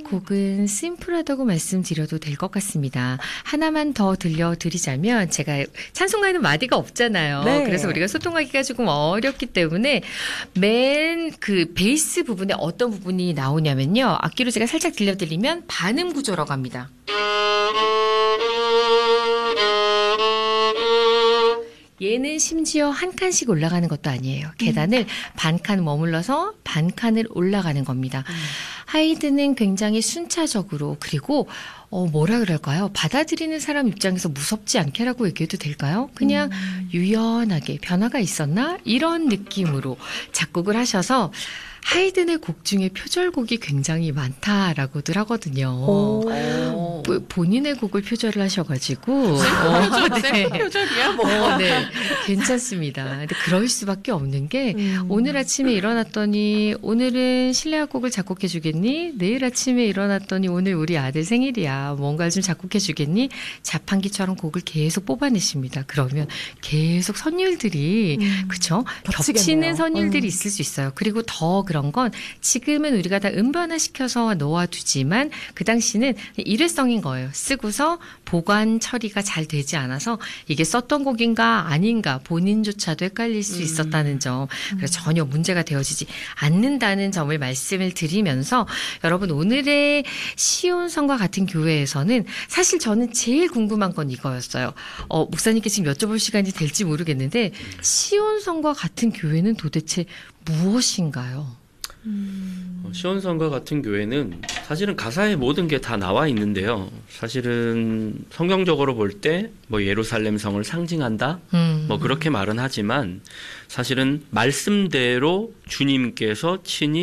곡은 심플하다고 말씀드려도 될 것 같습니다. 하나만 더 들려드리자면 제가 찬송가에는 마디가 없잖아요. 네. 그래서 우리가 소통하기가 조금 어렵기 때문에 맨 그 베이스 부분에 어떤 부분이 나오냐면요. 악기로 제가 살짝 들려드리면 반음 구조라고 합니다. 얘는 심지어 한 칸씩 올라가는 것도 아니에요. 계단을 반 칸 머물러서 반 칸을 올라가는 겁니다. 하이든은 굉장히 순차적으로 그리고 뭐라 그럴까요? 받아들이는 사람 입장에서 무섭지 않게라고 얘기해도 될까요? 그냥 유연하게 변화가 있었나? 이런 느낌으로 작곡을 하셔서 하이든의 곡 중에 표절곡이 굉장히 많다라고들 하거든요. 본인의 곡을 표절을 하셔가지고 네. 표절이야 뭐. 네, 괜찮습니다. 근데 그럴 수밖에 없는 게 오늘 아침에 일어났더니 오늘은 실내악 곡을 작곡해 주겠니? 내일 아침에 일어났더니 오늘 우리 아들 생일이야. 뭔가를 좀 작곡해 주겠니? 자판기처럼 곡을 계속 뽑아내십니다. 그러면 계속 선율들이 그쵸? 겹치는 선율들이 있을 수 있어요. 그리고 더 그런 건 지금은 우리가 다 음반화시켜서 놓아두지만 그 당시는 일회성인 거예요. 쓰고서 보관 처리가 잘 되지 않아서 이게 썼던 곡인가 아닌가 본인조차도 헷갈릴 수 있었다는 점. 그래서 전혀 문제가 되어지지 않는다는 점을 말씀을 드리면서 여러분 오늘의 시온성과 같은 교회에서는 사실 저는 제일 궁금한 건 이거였어요. 목사님께 지금 여쭤볼 시간이 될지 모르겠는데 시온성과 같은 교회는 도대체 무엇인가요? 시온성과 같은 교회는 사실은 가사에 모든 게 다 나와 있는데요. 사실은 성경적으로 볼 때 뭐 예루살렘 성을 상징한다, 뭐 그렇게 말은 하지만 사실은 말씀대로 주님께서 친히